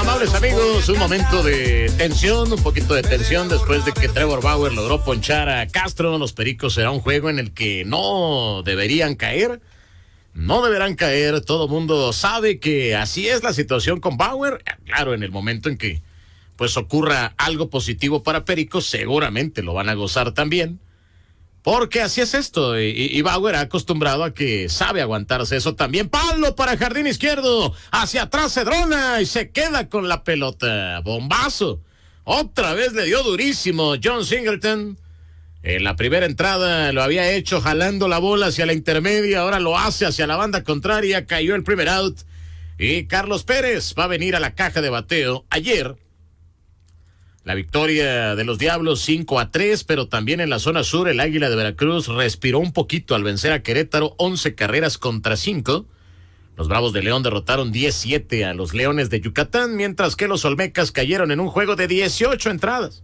amables amigos, un momento de tensión, un poquito de tensión después de que Trevor Bauer logró ponchar a Castro. Los Pericos será un juego en el que no deberían caer, no deberán caer. Todo mundo sabe que así es la situación con Bauer. Claro, en el momento en que pues ocurra algo positivo para Pericos, seguramente lo van a gozar también. Porque así es esto, y Bauer ha acostumbrado a que sabe aguantarse eso también. Palo para jardín izquierdo, hacia atrás Cedrona y se queda con la pelota. Bombazo, otra vez le dio durísimo John Singleton. En la primera entrada lo había hecho jalando la bola hacia la intermedia, ahora lo hace hacia la banda contraria, cayó el primer out. Y Carlos Pérez va a venir a la caja de bateo. Ayer la victoria de los Diablos 5-3, pero también en la zona sur el Águila de Veracruz respiró un poquito al vencer a Querétaro 11 carreras contra 5. Los Bravos de León derrotaron 10-7 a los Leones de Yucatán, mientras que los Olmecas cayeron en un juego de 18 entradas.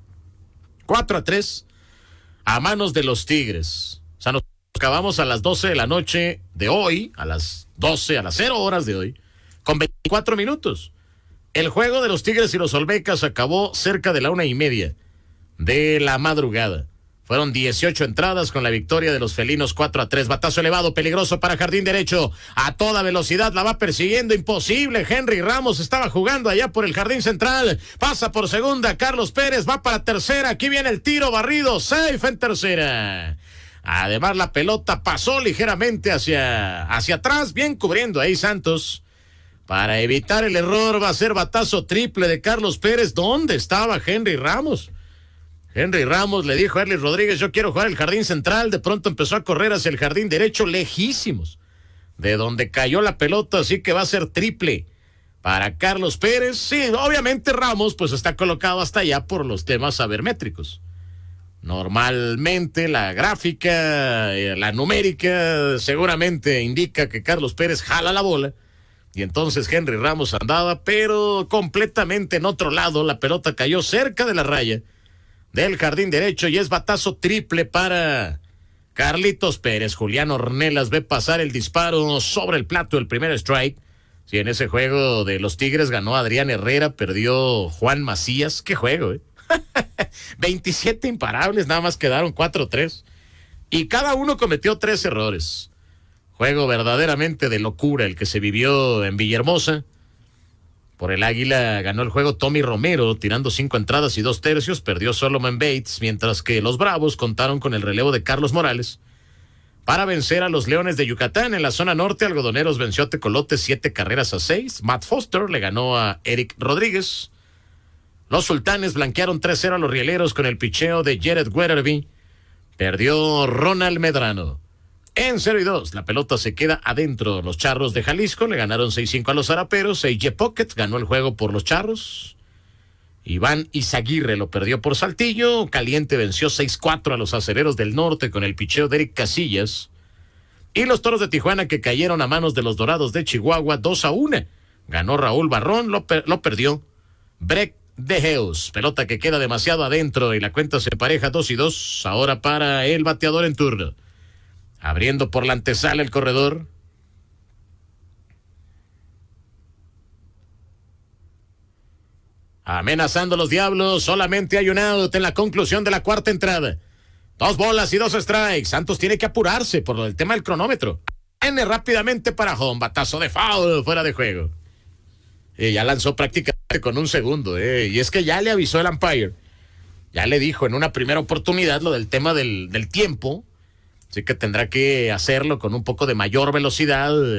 4-3 a manos de los Tigres. O sea, nos acabamos a las 12 de la noche de hoy, a las 0 horas de hoy, con 24 minutos. El juego de los Tigres y los Olmecas acabó cerca de la 1:30 de la madrugada. Fueron 18 entradas con la victoria de los felinos 4-3. Batazo elevado, peligroso para jardín derecho. A toda velocidad la va persiguiendo, imposible. Henry Ramos estaba jugando allá por el jardín central. Pasa por segunda, Carlos Pérez va para tercera. Aquí viene el tiro barrido, safe en tercera. Además la pelota pasó ligeramente hacia atrás, bien cubriendo ahí Santos. Para evitar el error va a ser batazo triple de Carlos Pérez. ¿Dónde estaba Henry Ramos? Henry Ramos le dijo a Erlis Rodríguez, yo quiero jugar el jardín central. De pronto empezó a correr hacia el jardín derecho, lejísimos de donde cayó la pelota, así que va a ser triple para Carlos Pérez. Sí, obviamente Ramos pues está colocado hasta allá por los temas sabermétricos. Normalmente la gráfica, la numérica seguramente indica que Carlos Pérez jala la bola. Y entonces Henry Ramos andaba, pero completamente en otro lado. La pelota cayó cerca de la raya del jardín derecho y es batazo triple para Carlitos Pérez. Julián Ornelas ve pasar el disparo sobre el plato, el primer strike. Sí, en ese juego de los Tigres ganó Adrián Herrera, perdió Juan Macías. ¡Qué juego, 27 imparables, nada más quedaron 4-3. Y cada uno cometió 3 errores. Juego verdaderamente de locura el que se vivió en Villahermosa. Por el Águila ganó el juego Tommy Romero, tirando 5 entradas y 2 tercios. Perdió Solomon Bates, mientras que los Bravos contaron con el relevo de Carlos Morales para vencer a los Leones de Yucatán. En la zona norte, Algodoneros venció a Tecolotes 7 carreras a 6. Matt Foster le ganó a Eric Rodríguez. Los Sultanes blanquearon 3-0 a los Rieleros con el picheo de Jared Weatherby. Perdió Ronald Medrano. En 0-2, la pelota se queda adentro. Los Charros de Jalisco le ganaron 6-5 a los Zaraperos. AJ Pocket ganó el juego por los Charros. Iván Izaguirre lo perdió por Saltillo. Caliente venció 6-4 a los Acereros del Norte con el picheo de Eric Casillas. Y los Toros de Tijuana, que cayeron a manos de los Dorados de Chihuahua 2-1. Ganó Raúl Barrón, lo perdió Breck de Heus. Pelota que queda demasiado adentro y la cuenta se empareja 2-2. Ahora para el bateador en turno. Abriendo por la antesala el corredor. Amenazando los Diablos. Solamente hay un out en la conclusión de la cuarta entrada. 2 bolas y 2 strikes. Santos tiene que apurarse por el tema del cronómetro. Viene rápidamente para home. Batazo de foul fuera de juego. Ya lanzó prácticamente con 1 segundo. Y es que ya le avisó el umpire. Ya le dijo en una primera oportunidad lo del tema del tiempo. Así que tendrá que hacerlo con un poco de mayor velocidad.